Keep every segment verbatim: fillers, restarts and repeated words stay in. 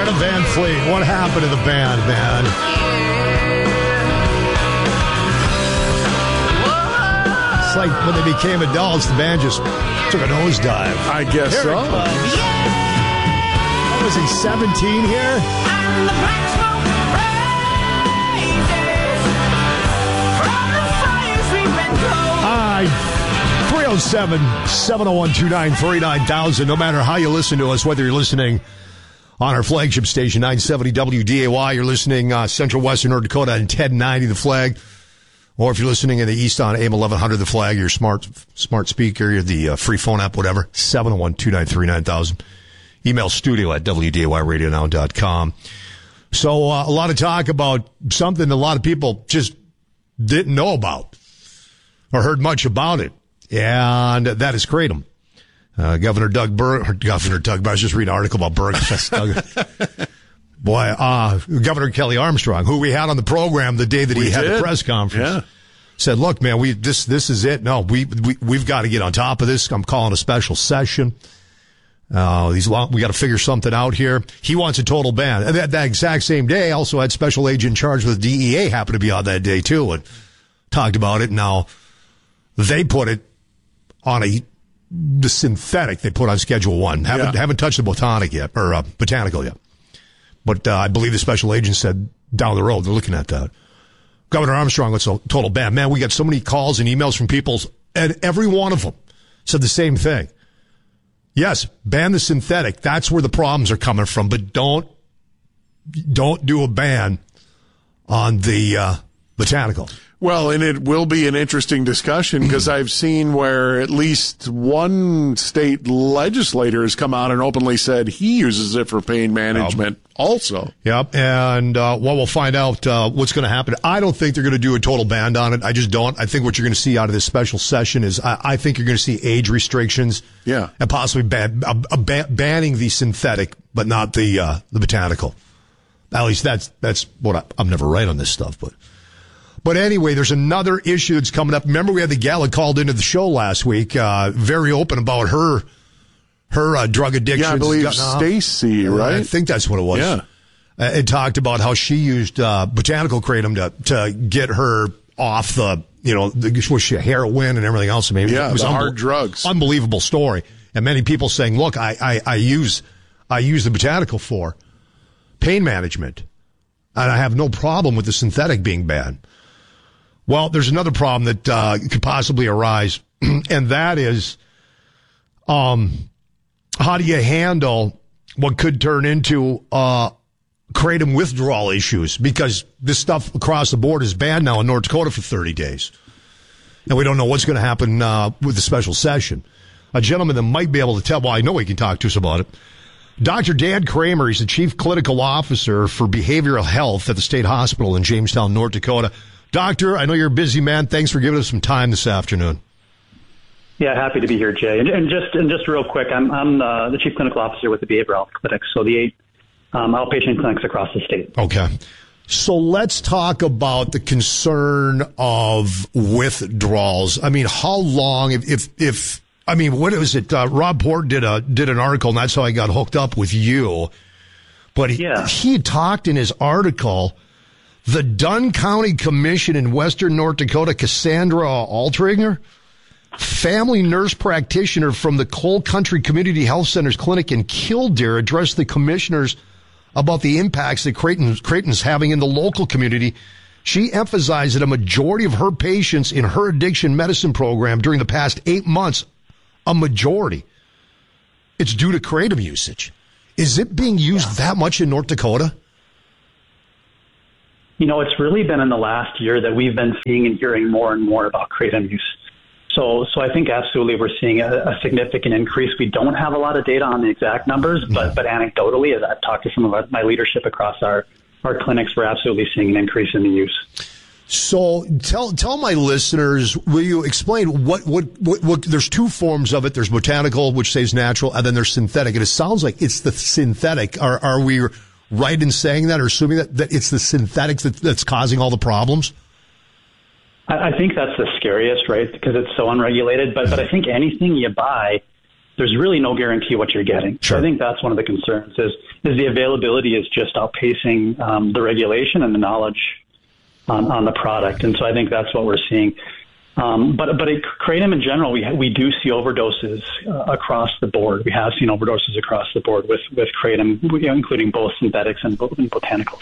Greta Van Fleet. What happened to the band, man? It's like when they became adults, the band just took a nosedive. I guess Here so. it comes. What was he, seventeen here? I three oh seven, seven oh one, two nine three nine thousand. No matter how you listen to us, whether you're listening on our flagship station, nine seventy W D A Y, you're listening uh, Central Western North Dakota on ten ninety The Flag, or if you're listening in the East on A M eleven hundred The Flag, your smart smart speaker, you're the uh, free phone app, whatever, seven oh one, two nine three nine thousand. Email studio at W D A Y radio now dot com. So uh, a lot of talk about something a lot of people just didn't know about or heard much about it, and that is Kratom. Uh, Governor Doug Burg, Governor Doug, I was just reading an article about Burg. Boy, uh, Governor Kelly Armstrong, who we had on the program the day that he We had did. the press conference, Yeah. said, look, man, we this this is it. No, we, we, we've got to get on top of this. I'm calling a special session. Uh, these long, we got to figure something out here. He wants a total ban. And that, that exact same day, also had special agent in charge with D E A happen to be on that day too, and talked about it. Now they put it on a the synthetic. They put on Schedule One. Haven't Yeah. haven't touched the botanic yet or uh, botanical yet. But uh, I believe the special agent said down the road they're looking at that. Governor Armstrong wants a total ban. Man, we got so many calls and emails from people, and every one of them said the same thing. Yes, ban the synthetic. That's where the problems are coming from. But don't don't do a ban on the uh, botanical. Well, and it will be an interesting discussion because I've seen where at least one state legislator has come out and openly said he uses it for pain management also. Yep, and uh, well, we'll find out uh, what's going to happen. I don't think they're going to do a total ban on it. I just don't. I think what you're going to see out of this special session is I, I think you're going to see age restrictions. Yeah. And possibly ban, uh, uh, ban, banning the synthetic, but not the uh, the botanical. At least that's that's what I, I'm never right on this stuff, but. But anyway, there's another issue that's coming up. Remember, we had the gal that called into the show last week, uh, very open about her her uh, drug addiction. Yeah, I believe Stacy, right? I think that's what it was. Yeah. Uh, it talked about how she used uh, botanical kratom to to get her off the, you know, the was she heroin and everything else. I mean, Yeah, it was the unbe- hard drugs. Unbelievable story. And many people saying, look, I, I, I use I use the botanical for pain management, and I have no problem with the synthetic being banned. Well, there's another problem that uh, could possibly arise, and that is, um, how do you handle what could turn into uh, kratom withdrawal issues? Because this stuff across the board is banned now in North Dakota for thirty days, and we don't know what's going to happen uh, with the special session. A gentleman that might be able to tell, well, I know he can talk to us about it. Doctor Dan Kramer, he's the chief clinical officer for behavioral health at the state hospital in Jamestown, North Dakota. Doctor, I know you're a busy man. Thanks for giving us some time this afternoon. Yeah, happy to be here, Jay. And, and just and just real quick, I'm I'm uh, the chief clinical officer with the behavioral health clinics, so the eight um, outpatient clinics across the state. Okay. So let's talk about the concern of withdrawals. I mean, how long, if, if, if I mean, what was it? Uh, Rob Port did a, did an article, and that's how I got hooked up with you. But he, Yeah. he talked in his article, the Dunn County Commission in Western North Dakota, Cassandra Altringer, family nurse practitioner from the Cole Country Community Health Center's clinic in Killdeer, addressed the commissioners about the impacts that Creighton's, Creighton's having in the local community. She emphasized that a majority of her patients in her addiction medicine program during the past eight months, a majority, it's due to kratom usage. Is it being used yeah. that much in North Dakota? You know, it's really been in the last year that we've been seeing and hearing more and more about kratom use. So, so I think absolutely we're seeing a, a significant increase. We don't have a lot of data on the exact numbers, but, but anecdotally, as I've talked to some of our, my leadership across our, our clinics, we're absolutely seeing an increase in the use. So tell tell my listeners, will you explain what, what, what, what, there's two forms of it. There's botanical, which says natural, and then there's synthetic. And it sounds like it's the synthetic. Are, are we right in saying that or assuming that, that it's the synthetic that, that's causing all the problems? I, I think that's the scariest, right? Because it's so unregulated. But, but I think anything you buy there's really no guarantee what you're getting. Sure. So I think that's one of the concerns is, is the availability is just outpacing um, the regulation and the knowledge on, on the product. And so I think that's what we're seeing. Um, but but at Kratom in general, we we do see overdoses uh, across the board. We have seen overdoses across the board with, with Kratom, you know, including both synthetics and, and botanicals.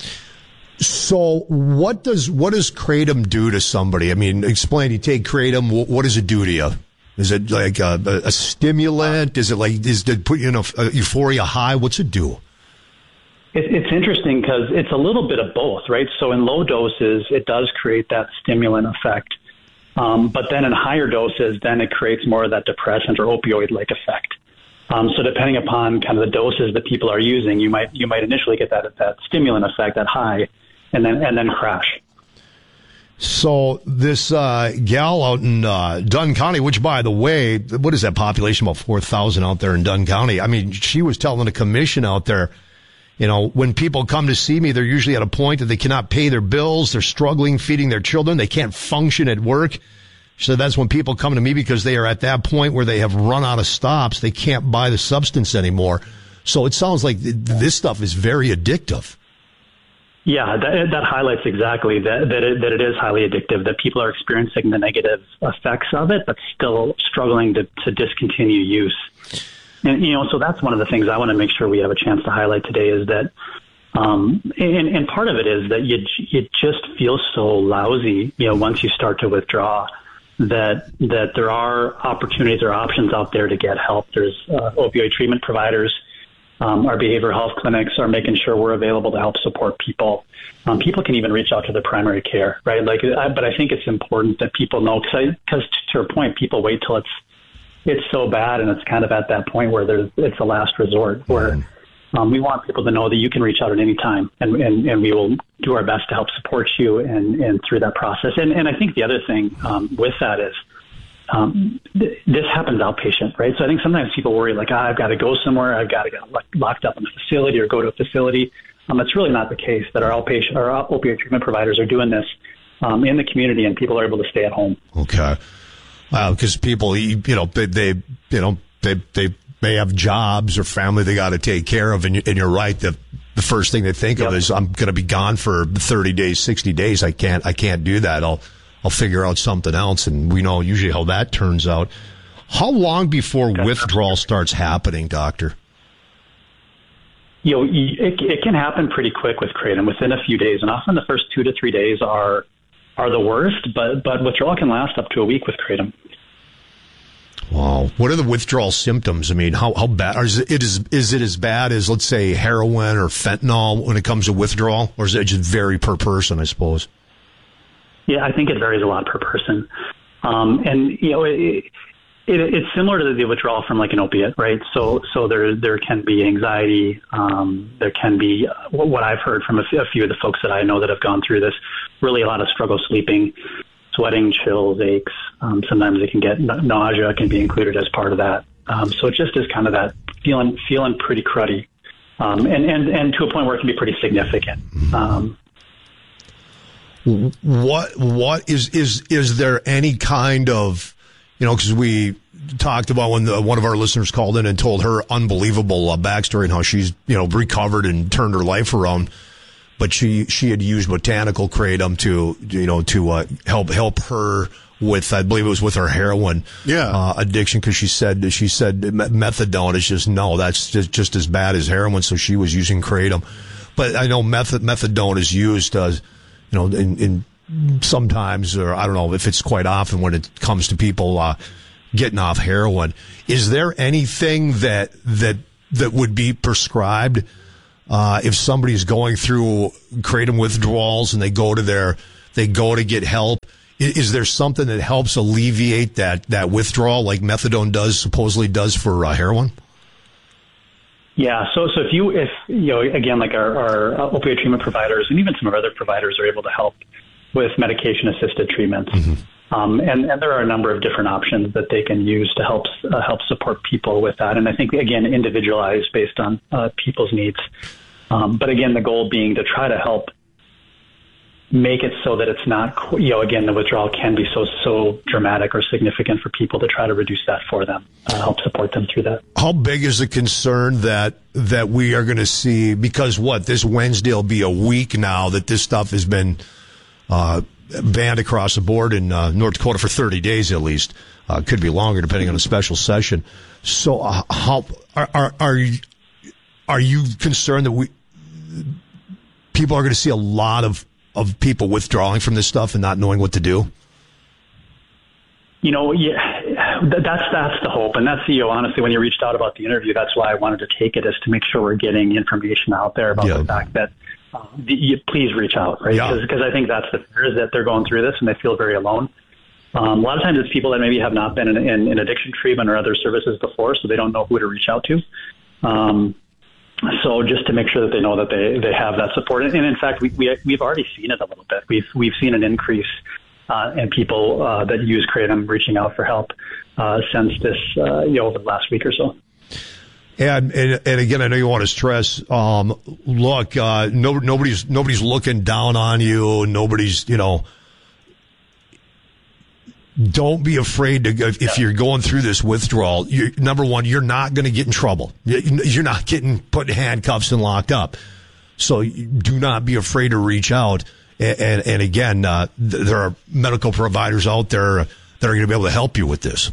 So what does what does Kratom do to somebody? I mean, explain. You take Kratom, what, what does it do to you? Is it like a, a stimulant? Is it like is it put you in a, a euphoria high? What's it do? It, it's interesting because it's a little bit of both, right? So in low doses, it does create that stimulant effect. Um, but then in higher doses, then it creates more of that depressant or opioid-like effect. Um, so depending upon kind of the doses that people are using, you might you might initially get that that stimulant effect, that high, and then and then crash. So this uh, gal out in uh, Dunn County, which by the way, what is that population? About four thousand out there in Dunn County. I mean, she was telling the commission out there, you know, when people come to see me, they're usually at a point that they cannot pay their bills. They're struggling feeding their children. They can't function at work. So that's when people come to me because they are at that point where they have run out of stops. They can't buy the substance anymore. So it sounds like th- this stuff is very addictive. Yeah, that, that highlights exactly that that it, that it is highly addictive, that people are experiencing the negative effects of it, but still struggling to, to discontinue use. And, you know, so that's one of the things I want to make sure we have a chance to highlight today is that, um, and, and part of it is that you, you just feel so lousy, you know, once you start to withdraw, that, that there are opportunities or options out there to get help. There's uh, opioid treatment providers. Um, our behavioral health clinics are making sure we're available to help support people. Um, people can even reach out to their primary care, right? Like, I, but I think it's important that people know, because to your point, people wait till it's it's so bad, and it's kind of at that point where there's it's a last resort. Where um, we want people to know that you can reach out at any time, and, and, and we will do our best to help support you and, and through that process. And and I think the other thing um, with that is. Um, th- this happens outpatient, right? So I think sometimes people worry like, ah, I've got to go somewhere, I've got to get lo- locked up in a facility or go to a facility. Um, it's really not the case that our outpatient, our opioid treatment providers are doing this um, in the community, and people are able to stay at home. Okay, because uh, people, you know, they, they, you know, they they may have jobs or family they got to take care of, and, you, and you're right. The the first thing they think yep. of is I'm going to be gone for thirty days, sixty days. I can't, I can't do that. I'll. I'll figure out something else, and we know usually how that turns out. How long before withdrawal starts happening, doctor? You know, it, it can happen pretty quick with Kratom, within a few days, and often the first two to three days are are the worst, but but withdrawal can last up to a week with Kratom. Wow. What are the withdrawal symptoms? I mean, how how bad is it? Is is it as bad as, let's say, heroin or fentanyl when it comes to withdrawal, or is it just vary per person, I suppose? Yeah, I think it varies a lot per person. Um, and, you know, it, it, it's similar to the withdrawal from like an opiate, right? So so there there can be anxiety. Um, there can be uh, what I've heard from a, f- a few of the folks that I know that have gone through this, really a lot of struggle sleeping, sweating, chills, aches. Um, sometimes it can get nausea can be included as part of that. Um, so it just is kind of that feeling feeling pretty cruddy. Um, and, and, and to a point where it can be pretty significant. Um What what is is is there any kind of, you know, because we talked about when the, one of our listeners called in and told her unbelievable uh, backstory and how she's, you know, recovered and turned her life around, but she she had used botanical kratom to, you know, to uh, help help her with, I believe it was with her heroin yeah. uh, addiction, because she said she said methadone is just no, that's just, just as bad as heroin, so she was using kratom. But I know method methadone is used as, you know, in, in sometimes, or I don't know if it's quite often when it comes to people uh, getting off heroin. Is there anything that that that would be prescribed uh, if somebody's going through kratom withdrawals and they go to their they go to get help? Is, is there something that helps alleviate that that withdrawal, like methadone does supposedly does for uh, heroin? Yeah, so so if you, if you know, again, like our, our opioid treatment providers and even some of our other providers are able to help with medication-assisted treatments, mm-hmm. um, and, and there are a number of different options that they can use to help uh, help support people with that. And I think, again, individualized based on uh, people's needs. Um, but again, the goal being to try to help make it so that it's not, you know, again, the withdrawal can be so, so dramatic or significant for people to try to reduce that for them, uh, help support them through that. How big is the concern that, that we are going to see, because what, this Wednesday will be a week now that this stuff has been, uh, banned across the board in, uh, North Dakota for thirty days at least. Uh, could be longer depending on the special session. So, uh, how, are, are, are you, are you concerned that we, people are going to see a lot of, of people withdrawing from this stuff and not knowing what to do? You know, yeah, that's that's the hope, and that's, you know, honestly, when you reached out about the interview, that's why I wanted to take it, is to make sure we're getting information out there about yeah. the fact that uh, the, you, please reach out, right? Because yeah. I think that's the fear, is that they're going through this and they feel very alone. Um, a lot of times it's people that maybe have not been in, in, in addiction treatment or other services before, so they don't know who to reach out to. Um, So just to make sure that they know that they, they have that support. And in fact, we, we, we've already seen it a little bit. We've, we've seen an increase uh, in people uh, that use Kratom reaching out for help uh, since this, uh, you know, over the last week or so. And, and, and again, I know you want to stress, um, look, uh, no, nobody's, nobody's looking down on you. Nobody's, you know, don't be afraid to go. If yeah. you're going through this withdrawal, you're, number one, you're not going to get in trouble. You're not getting put in handcuffs and locked up. So do not be afraid to reach out. And, and, and again, uh, th- there are medical providers out there that are going to be able to help you with this.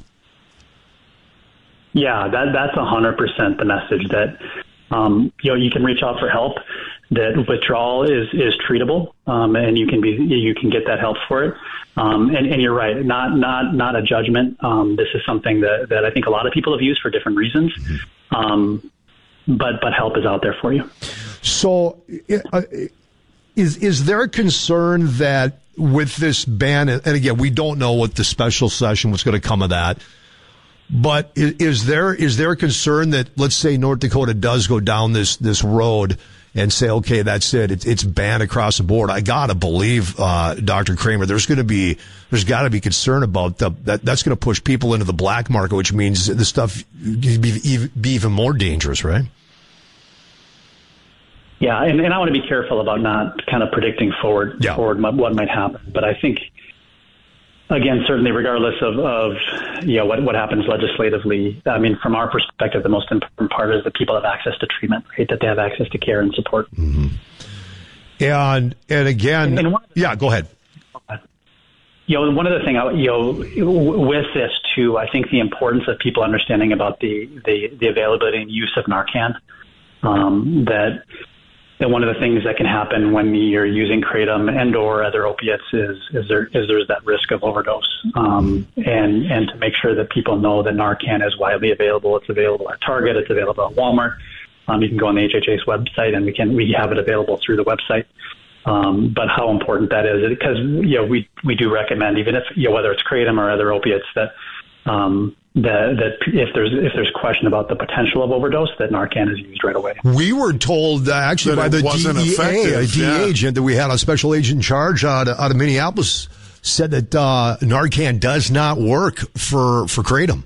Yeah, that, that's a hundred percent the message, that, um, you know, you can reach out for help, that withdrawal is, is treatable, um, and you can be, you can get that help for it. Um, and, and you're right, not, not, not a judgment. Um, this is something that, that I think a lot of people have used for different reasons. Um, but, but help is out there for you. So, uh, is, is there a concern that with this ban, and again, we don't know what the special session was going to come of that, but is, is there, is there a concern that, let's say North Dakota does go down this, this road and say, okay, that's it. It's, it's banned across the board. I gotta believe, uh, Doctor Kramer, there's gonna be, there's gotta be concern about the, that, that's gonna push people into the black market, which means the stuff be, be even more dangerous, right? Yeah. And, and I want to be careful about not kind of predicting forward, yeah. forward what might happen. But I think, again, certainly regardless of, of you know, what, what happens legislatively, I mean, from our perspective, the most important part is that people have access to treatment, right? That they have access to care and support. Mm-hmm. And, and again, and, and one, yeah, go ahead. You know, one other thing, you know, with this too, I think the importance of people understanding about the, the, the availability and use of Narcan, um, that, that one of the things that can happen when you're using Kratom and or other opiates is, is there is there's that risk of overdose. Um, and, and to make sure that people know that Narcan is widely available. It's available at Target. It's available at Walmart. Um, you can go on the H H A's website, and we can, we have it available through the website. Um, but how important that is, because, you know, we, we do recommend, even if, you know, whether it's Kratom or other opiates, that, um, that, that if there's, if there's question about the potential of overdose, that Narcan is used right away. We were told uh, actually that by the D E A, a D E A yeah. agent that we had, a special agent in charge out of, out of Minneapolis, said that, uh, Narcan does not work for, for Kratom.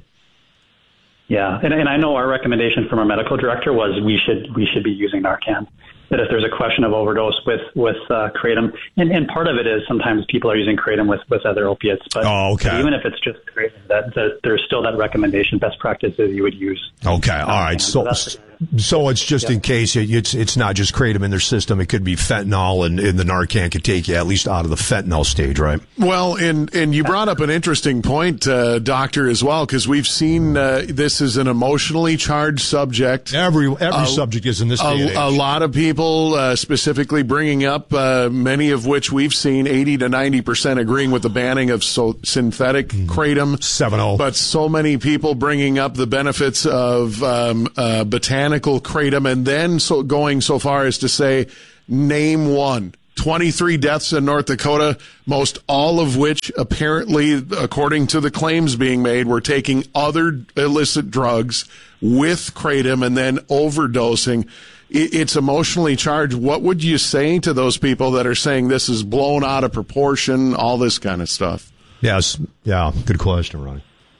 Yeah. And, and I know our recommendation from our medical director was we should, we should be using Narcan. That if there's a question of overdose with, with, uh, Kratom, and, and part of it is sometimes people are using Kratom with, with other opiates, but, oh, okay. but even if it's just Kratom, that, that there's still that recommendation, best practices you would use. Okay. All right. So, so, so it's just yeah. in case it, it's, it's not just Kratom in their system. It could be fentanyl, and, and the Narcan could take you at least out of the fentanyl stage, right? Well, and, and you brought up an interesting point, uh, doctor, as well, because we've seen, uh, this is an emotionally charged subject. Every, every uh, subject is in this day and age. A, a lot of people, uh, specifically bringing up, uh, many of which we've seen eighty to ninety percent agreeing with the banning of so, synthetic mm. Kratom. seven oh. But so many people bringing up the benefits of, um, uh, botanical Kratom, and then so going so far as to say, name one. twenty-three deaths in North Dakota, most all of which apparently, according to the claims being made, were taking other illicit drugs with Kratom and then overdosing. It's emotionally charged. What would you say to those people that are saying this is blown out of proportion, all this kind of stuff? Yes. Yeah. Good question, Ronnie.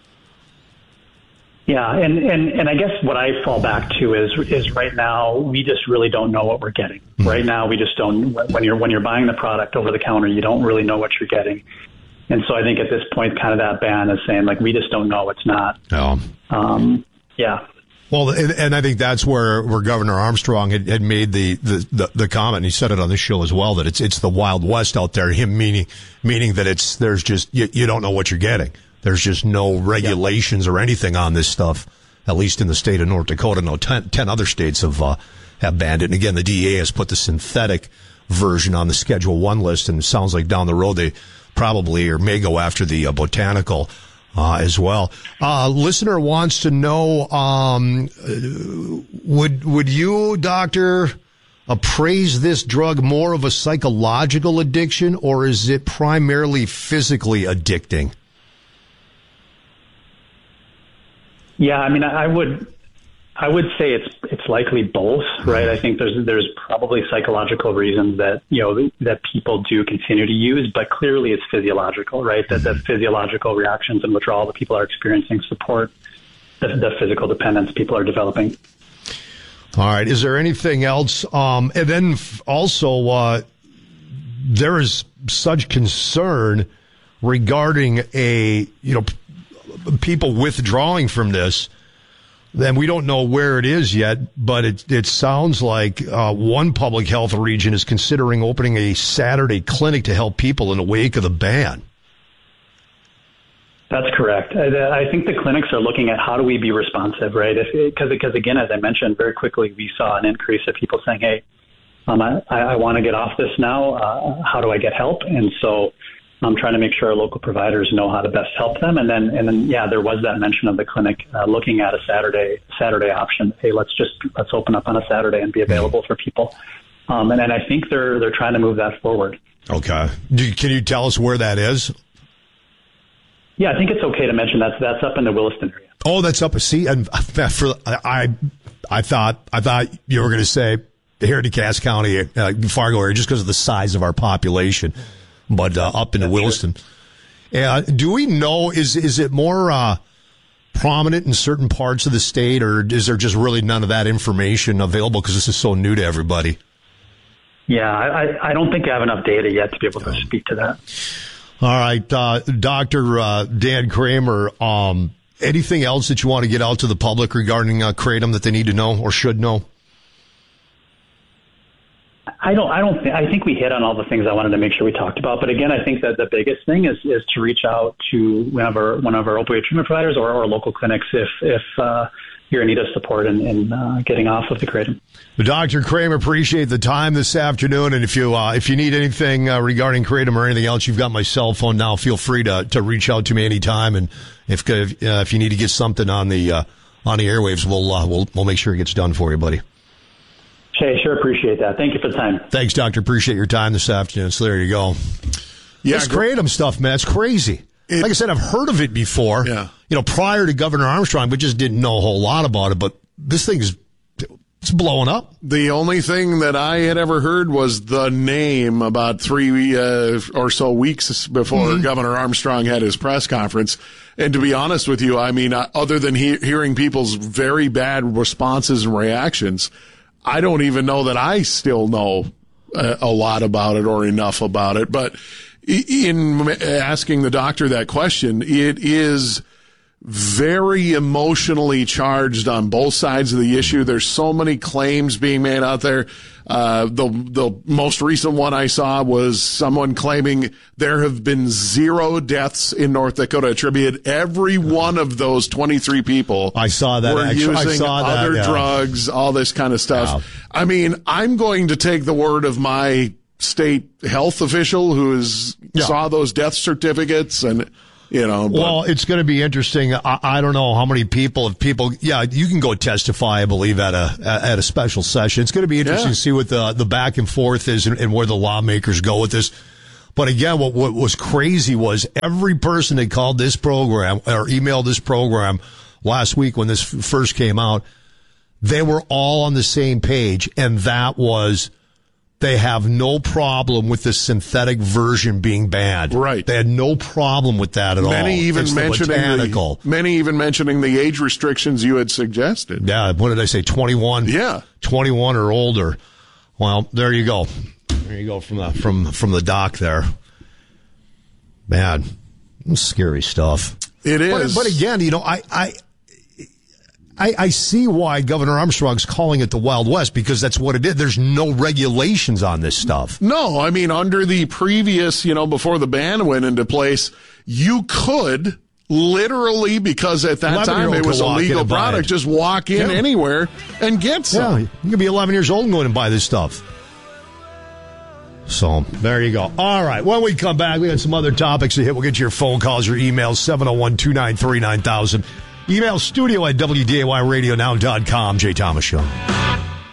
Yeah, and, and, and I guess what I fall back to is is right now we just really don't know what we're getting. Right now, we just don't. When you're when you're buying the product over the counter, you don't really know what you're getting. And so I think at this point, kind of that ban is saying, like, we just don't know what's not. Oh. Um, yeah. Well, and, and I think that's where, where Governor Armstrong had, had made the, the, the, the comment, and he said it on this show as well, that it's it's the Wild West out there, him meaning meaning that it's there's just, you, you don't know what you're getting. There's just no regulations yeah. or anything on this stuff, at least in the state of North Dakota. No, ten, ten other states have uh, have banned it. And again, the D E A has put the synthetic version on the Schedule One list, and it sounds like down the road they probably or may go after the uh, botanical uh, as well. Uh, listener wants to know, um, would would you, doctor, appraise this drug more of a psychological addiction, or is it primarily physically addicting? Yeah, I mean, I would, I would say it's it's likely both, right? I think there's there's probably psychological reasons that you know that people do continue to use, but clearly it's physiological, right? That the physiological reactions and withdrawal that people are experiencing support the, the physical dependence people are developing. All right. Is there anything else? Um, and then also, uh, there is such concern regarding a you know. people withdrawing from this, then we don't know where it is yet, but it it sounds like uh, one public health region is considering opening a Saturday clinic to help people in the wake of the ban. That's correct. I, I think the clinics are looking at how do we be responsive, right? Because, because again, as I mentioned, very quickly we saw an increase of people saying, hey, um, I, I want to get off this now. Uh, how do I get help? And so I'm trying to make sure our local providers know how to best help them. And then, and then, yeah, there was that mention of the clinic uh, looking at a Saturday Saturday option. Hey, let's just let's open up on a Saturday and be available for people. Um, and then I think they're they're trying to move that forward. Okay, Do, can you tell us where that is? Yeah, I think it's okay to mention that's that's up in the Williston area. Oh, that's up. See, and for I I thought I thought you were going to say here in DeKalb County, uh, Fargo area, just because of the size of our population. But uh, up in the Williston. Uh, do we know, is is it more uh, prominent in certain parts of the state, or is there just really none of that information available because this is so new to everybody? Yeah, I, I don't think I have enough data yet to be able to oh. speak to that. All right, uh, Doctor Uh, Dan Kramer, um, anything else that you want to get out to the public regarding uh, Kratom that they need to know or should know? I don't. I don't. Th- I think we hit on all the things I wanted to make sure we talked about. But again, I think that the biggest thing is is to reach out to one of our one of our opioid treatment providers or our local clinics if if uh, you're in need of support in, in uh, getting off of the kratom. Doctor Kramer, appreciate the time this afternoon. And if you uh, if you need anything uh, regarding kratom or anything else, you've got my cell phone now. Feel free to to reach out to me anytime. And if if, uh, if you need to get something on the uh, on the airwaves, we'll uh, we'll we'll make sure it gets done for you, buddy. Shay, sure appreciate that. Thank you for the time. Thanks, Doctor. Appreciate your time this afternoon. So there you go. Yeah, this kratom stuff, man, it's crazy. It, like I said, I've heard of it before. Yeah. You know, prior to Governor Armstrong, but just didn't know a whole lot about it. But this thing is it's blowing up. The only thing that I had ever heard was the name about three uh, or so weeks before mm-hmm. Governor Armstrong had his press conference. And to be honest with you, I mean, uh, other than he- hearing people's very bad responses and reactions, I don't even know that I still know a, a lot about it or enough about it. But in asking the doctor that question, it is very emotionally charged on both sides of the issue. There's so many claims being made out there. Uh, the, the most recent one I saw was someone claiming there have been zero deaths in North Dakota. Attributed every one of those twenty-three people. I saw that. Were Actually, using I saw that, other yeah. drugs, all this kind of stuff. Yeah. I mean, I'm going to take the word of my state health official who has yeah. saw those death certificates and, you know. But. Well, it's going to be interesting. I, I don't know how many people, if people, yeah, you can go testify, I believe, at a at a special session. It's going to be interesting yeah. to see what the, the back and forth is and, and where the lawmakers go with this. But again, what, what was crazy was every person that called this program or emailed this program last week when this first came out, they were all on the same page, and that was they have no problem with the synthetic version being banned. Right. They had no problem with that at many all. Even it's mentioning the botanical. The, many even mentioning the age restrictions you had suggested. Yeah, what did I say, twenty-one? Yeah. twenty-one or older. Well, there you go. There you go from the from from the doc there. Man, scary stuff. It is. But, but again, you know, I, I I I see why Governor Armstrong's calling it the Wild West, because that's what it is. There's no regulations on this stuff. No, I mean, under the previous, you know, before the ban went into place, you could literally, because at that time it was a legal product, just walk in yeah. anywhere and get some. Yeah, you could be eleven years old and go in and buy this stuff. So, there you go. All right, when we come back, we got some other topics to hit. We'll get your phone calls, your emails, seven oh one, two nine three, nine thousand. Email studio at W D A Y radio now dot com. Jay Thomas Show.